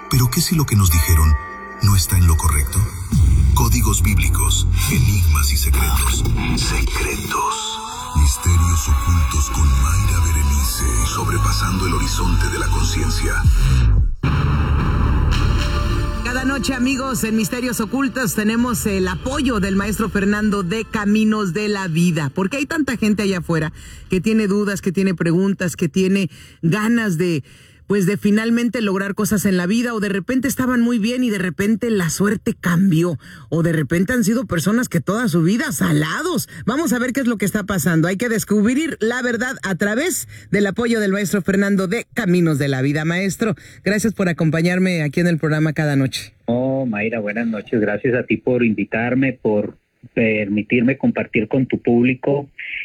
Pero ¿qué si lo que nos dijeron no está en lo correcto? Códigos bíblicos, enigmas y secretos. Secretos. Misterios ocultos con Mayra Berenice, sobrepasando el horizonte de la conciencia. Cada noche, amigos, en Misterios Ocultos tenemos el apoyo del maestro Fernando de Caminos de la Vida. Porque hay tanta gente allá afuera que tiene dudas, que tiene preguntas, que tiene ganas de finalmente lograr cosas en la vida, o de repente estaban muy bien y de repente la suerte cambió, o de repente han sido personas que toda su vida salados. Vamos a ver qué es lo que está pasando. Hay que descubrir la verdad a través del apoyo del maestro Fernando de Caminos de la Vida. Maestro, gracias por acompañarme aquí en el programa cada noche. Oh, Mayra, buenas noches. Gracias a ti por invitarme, por permitirme compartir con tu público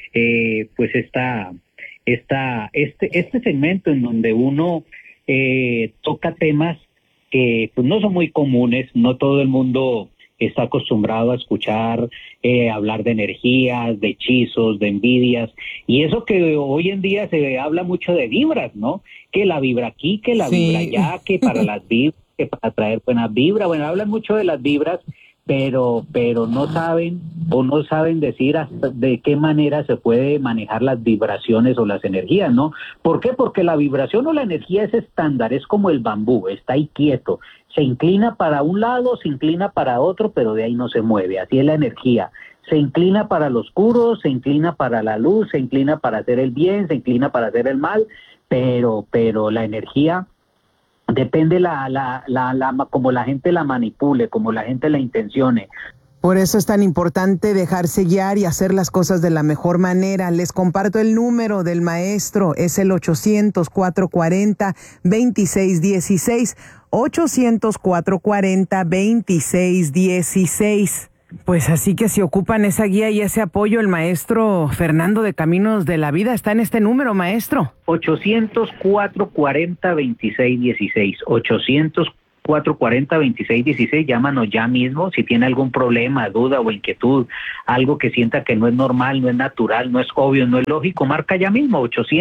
este segmento en donde uno toca temas que pues no son muy comunes. No todo el mundo está acostumbrado a escuchar hablar de energías, de hechizos, de envidias, y eso que hoy en día se habla mucho de vibras, ¿no? Que la vibra aquí, que la vibra allá, que para las vibras, que para traer buenas vibras. Bueno, hablan mucho de las vibras, pero no saben decir hasta de qué manera se puede manejar las vibraciones o las energías, ¿no? ¿Por qué? Porque la vibración o la energía es estándar, es como el bambú, está ahí quieto, se inclina para un lado, se inclina para otro, pero de ahí no se mueve. Así es la energía, se inclina para lo oscuro, se inclina para la luz, se inclina para hacer el bien, se inclina para hacer el mal, pero la energía depende como la gente la manipule, como la gente la intencione. Por eso es tan importante dejarse guiar y hacer las cosas de la mejor manera. Les comparto el número del maestro, es el 800-440-2616, 800-440-2616. Pues así que si ocupan esa guía y ese apoyo, el maestro Fernando de Caminos de la Vida está en este número, maestro. 800-440-2616, 800-440-2616, llámanos ya mismo si tiene algún problema, duda o inquietud, algo que sienta que no es normal, no es natural, no es obvio, no es lógico, marca ya mismo,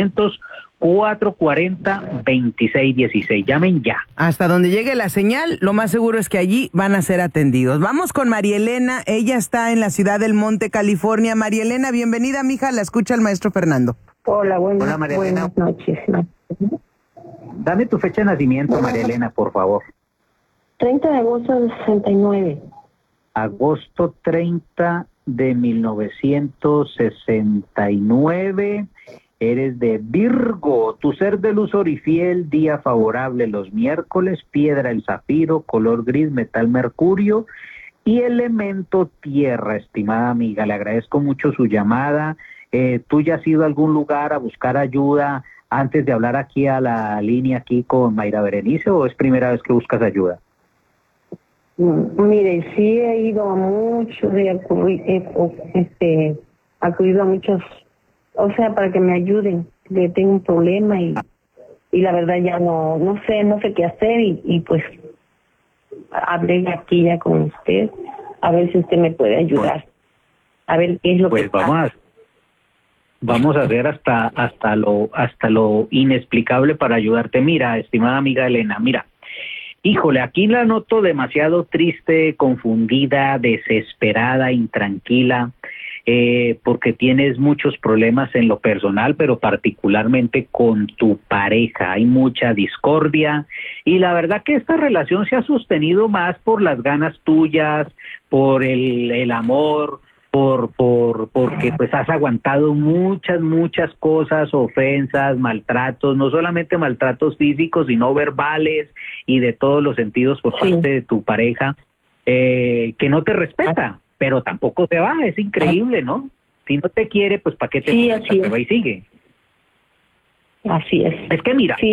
800-440-2616, llamen ya. Hasta donde llegue la señal, lo más seguro es que allí van a ser atendidos. Vamos con María Elena, ella está en la ciudad del Monte, California. María Elena, bienvenida, mija, la escucha el maestro Fernando. Hola, buenas noches. Dame tu fecha de nacimiento, María Elena, por favor. 30 de agosto del 69. Agosto 30 de 1969. Eres de Virgo, tu ser de luz orifiel, día favorable los miércoles, piedra el zafiro, color gris, metal mercurio y elemento tierra, estimada amiga. Le agradezco mucho su llamada. ¿Tú ya has ido a algún lugar a buscar ayuda antes de hablar aquí a la línea aquí con Mayra Berenice, o es primera vez que buscas ayuda? Mire, sí he ido a muchos, acudido a muchos, o sea, para que me ayuden. Le tengo un problema y la verdad ya no sé qué hacer y pues hablé aquí ya con usted, a ver si usted me puede ayudar, a ver qué es lo que pasa. Vamos a hacer hasta lo inexplicable para ayudarte. Mira, estimada amiga Elena, mira, híjole, aquí la noto demasiado triste, confundida, desesperada, intranquila, porque tienes muchos problemas en lo personal, pero particularmente con tu pareja. Hay mucha discordia y la verdad que esta relación se ha sostenido más por las ganas tuyas, por el amor, porque pues has aguantado muchas cosas, ofensas, maltratos, no solamente maltratos físicos, sino verbales y de todos los sentidos por parte de tu pareja, que no te respeta, pero tampoco te va. Es increíble, ¿no? Si no te quiere, pues ¿para qué te va y sigue? Así es. Es que mira,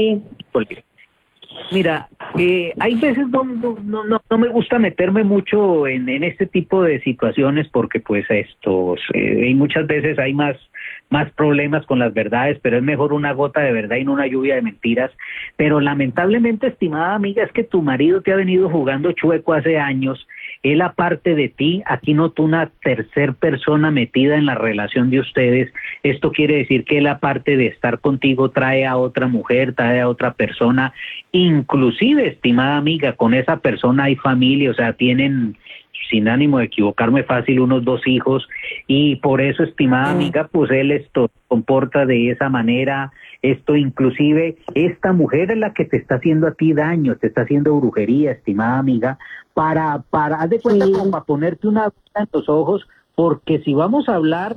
hay veces no me gusta meterme mucho en este tipo de situaciones porque pues y muchas veces hay más problemas con las verdades, pero es mejor una gota de verdad y no una lluvia de mentiras. Pero lamentablemente, estimada amiga, es que tu marido te ha venido jugando chueco hace años es la parte de ti. Aquí noto una tercer persona metida en la relación de ustedes. Esto quiere decir que la parte de estar contigo trae a otra mujer, trae a otra persona, inclusive, estimada amiga, con esa persona hay familia, o sea, tienen, sin ánimo de equivocarme fácil, unos 2 hijos, y por eso, estimada amiga, pues él esto comporta de esa manera. Esto inclusive, esta mujer es la que te está haciendo a ti daño, te está haciendo brujería, estimada amiga, haz de cuenta como para ponerte una venda en los ojos, porque si vamos a hablar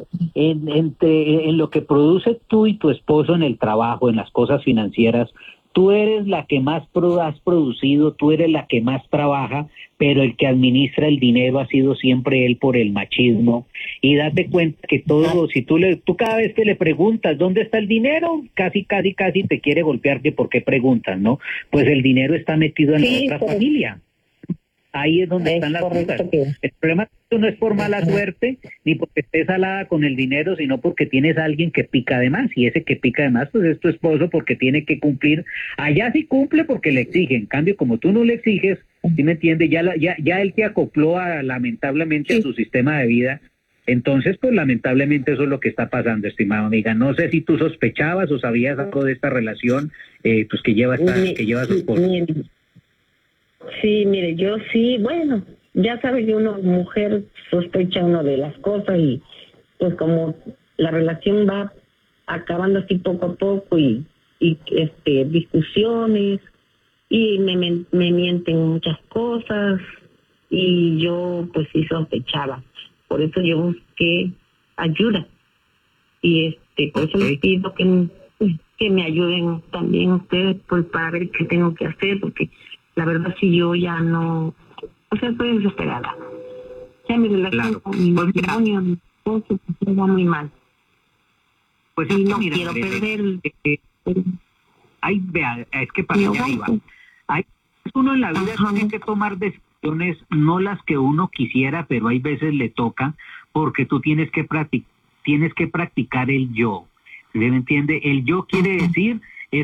en lo que produce tú y tu esposo en el trabajo, en las cosas financieras, tú eres la que más has producido, tú eres la que más trabaja, pero el que administra el dinero ha sido siempre él por el machismo. Y date cuenta que todo, si tú cada vez que le preguntas ¿dónde está el dinero? Casi te quiere golpear que por qué preguntas, ¿no? Pues el dinero está metido en la otra familia. Ahí es donde están las cosas. El problema no es por mala suerte, ni porque estés salada con el dinero, sino porque tienes a alguien que pica de más, y ese que pica de más, pues es tu esposo, porque tiene que cumplir. Allá sí cumple porque le exige, en cambio, como tú no le exiges, ¿sí me entiendes? Ya él te acopló lamentablemente a su sistema de vida. Entonces, pues lamentablemente eso es lo que está pasando, estimada amiga. No sé si tú sospechabas o sabías algo de esta relación pues que lleva su esposo. Sí, mire, yo sí, bueno, ya sabe que uno, mujer, sospecha uno de las cosas, y pues como la relación va acabando así poco a poco, y discusiones, y me mienten muchas cosas, y yo pues sí sospechaba. Por eso yo busqué ayuda, y por eso les pido que me ayuden también ustedes, pues para ver qué tengo que hacer, porque la verdad sí yo ya no, o sea, estoy desesperada. Ya mi relación con mi matrimonio, mi esposo, se va muy mal. Pues y no quiero perder. Vea, es que para allá iba. Uno en la vida tiene que tomar decisiones, no las que uno quisiera, pero hay veces le toca, porque tú tienes que practicar el yo. ¿Se me entiende? El yo quiere decir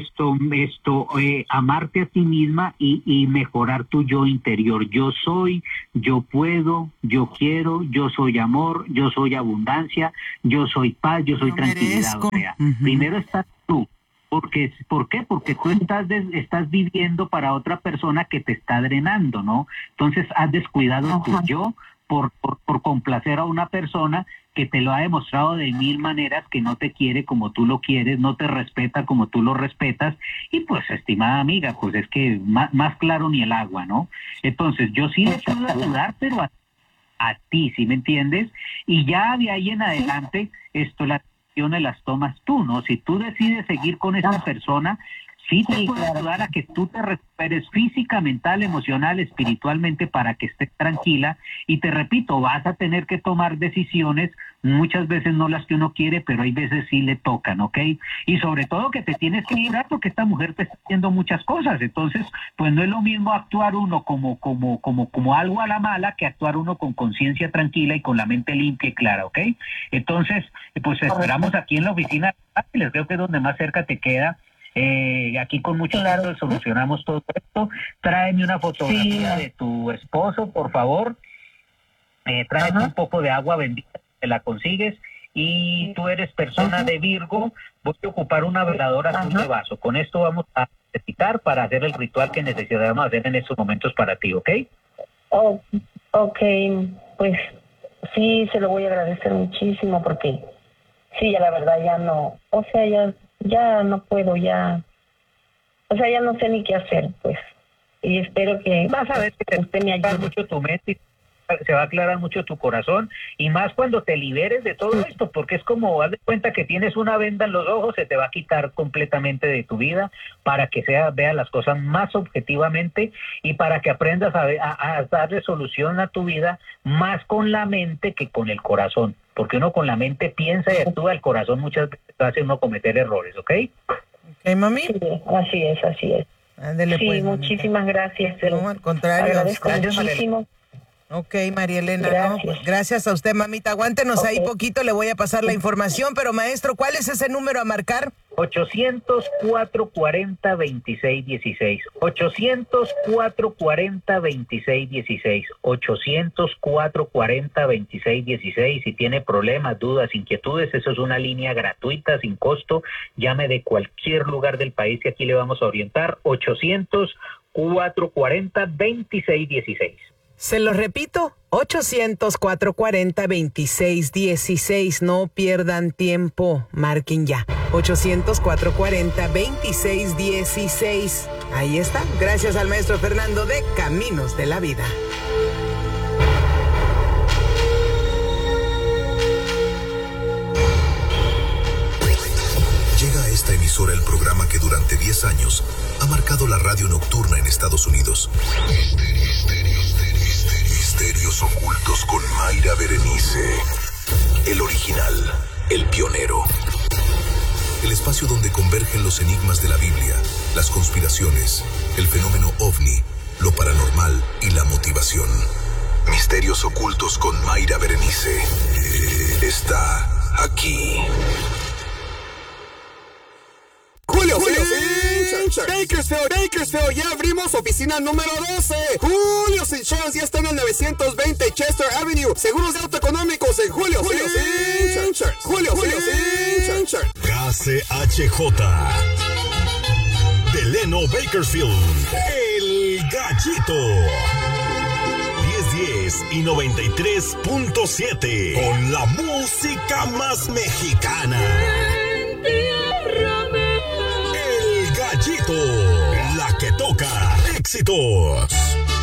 amarte a ti misma y mejorar tu yo interior. Yo soy, yo puedo, yo quiero, yo soy amor, yo soy abundancia, yo soy paz, yo soy tranquilidad. O sea, primero estás tú. ¿Por qué? Porque tú estás viviendo para otra persona que te está drenando, ¿no? Entonces has descuidado tu yo por complacer a una persona que te lo ha demostrado de 1000 maneras, que no te quiere como tú lo quieres, no te respeta como tú lo respetas, y pues, estimada amiga, pues es que más claro ni el agua, ¿no? Entonces yo sí le puedo ayudar, pero a ti, ¿sí me entiendes? Y ya de ahí en adelante, las decisiones las tomas tú, ¿no? Si tú decides seguir con esa persona, sí te puede ayudar a que tú te recuperes física, mental, emocional, espiritualmente, para que estés tranquila. Y te repito, vas a tener que tomar decisiones, muchas veces no las que uno quiere, pero hay veces sí le tocan, ¿ok? Y sobre todo que te tienes que librar, porque esta mujer te está haciendo muchas cosas. Entonces, pues no es lo mismo actuar uno como algo a la mala, que actuar uno con conciencia tranquila y con la mente limpia y clara, ¿ok? Entonces, pues esperamos aquí en la oficina, les creo que es donde más cerca te queda. Aquí con mucho gusto solucionamos todo esto. Tráeme una fotografía de tu esposo, por favor. Tráeme un poco de agua bendita, te la consigues. Y tú eres persona de Virgo, voy a ocupar una veladora azul de vaso. Con esto vamos a necesitar para hacer el ritual que necesitamos hacer en estos momentos para ti, ¿ok? Ok, pues sí, se lo voy a agradecer muchísimo, porque sí, ya la verdad ya no, o sea, ya no puedo, ya no sé ni qué hacer, pues. Y espero que vas a ver que usted me ayude mucho tu mente, se va a aclarar mucho tu corazón, y más cuando te liberes de todo esto, porque es como, haz de cuenta que tienes una venda en los ojos, se te va a quitar completamente de tu vida, para que veas las cosas más objetivamente, y para que aprendas a darle solución a tu vida más con la mente que con el corazón, porque uno con la mente piensa y actúa, el corazón muchas veces hace uno cometer errores, ¿ok? ¿Ok, mami? Sí, así es. Ándele, sí, pues, muchísimas gracias. No, al contrario. Agradezco muchísimo. Ok, María Elena, gracias. No, pues gracias a usted, mamita. Aguántenos ahí poquito, le voy a pasar la información, pero maestro, ¿cuál es ese número a marcar? 800-440-2616. 800-440-2616. 800-440-2616. Si tiene problemas, dudas, inquietudes, eso es una línea gratuita, sin costo. Llame de cualquier lugar del país que aquí le vamos a orientar. 800-440-2616. Se lo repito, 800-440-2616. No pierdan tiempo, marquen ya. 800-440-2616. Ahí está, gracias al maestro Fernando de Caminos de la Vida. Llega a esta emisora el programa que durante 10 años ha marcado la radio nocturna en Estados Unidos. Misterios ocultos con Mayra Berenice. El original, el pionero. El espacio donde convergen los enigmas de la Biblia, las conspiraciones, el fenómeno ovni, lo paranormal y la motivación. Misterios ocultos con Mayra Berenice. Está aquí. Julio Bakersfield, ya abrimos oficina número 12. Julio's Insurance ya está en el 920 Chester Avenue. Seguros de auto económicos en Julio's Insurance. KCHJ Delano Bakersfield, El Gallito. 1010 y 93.7 con la música más mexicana. El Gallito, la que toca éxitos.